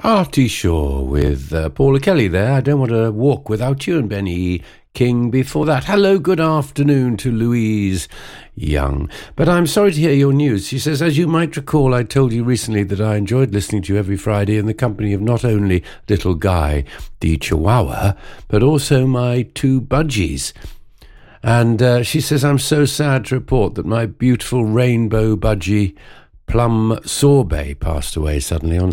Artie Shaw with Paula Kelly there. I don't want to walk without you, and Benny King before that. Hello, good afternoon to Louise Young. But I'm sorry to hear your news. She says, as you might recall, I told you recently that I enjoyed listening to you every Friday in the company of not only little Guy, the Chihuahua, but also my two budgies. And she says, I'm so sad to report that my beautiful rainbow budgie, Plum Sorbet, passed away suddenly on